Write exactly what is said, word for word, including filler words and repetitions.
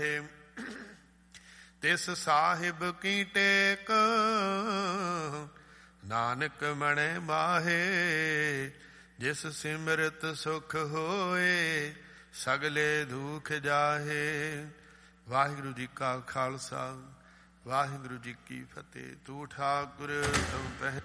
ਤਿਸ ਸਾਹਿਬ ਕੀ ਟੇਕ ਨਾਨਕ ਮਣੈ ਮਾਹੇ। ਜਿਸ ਸਿਮਰਤ ਸੁਖ ਹੋਏ ਸਗਲੇ ਦੁਖ ਜਾਹੇ। ਵਾਹਿਗੁਰੂ ਜੀ ਕਾ ਖਾਲਸਾ ਵਾਹਿਗੁਰੂ ਜੀ ਕੀ ਫਤਿਹ। ਤੂੰ ਠਾਕੁਰ ਤੁਮ ਪਹਿ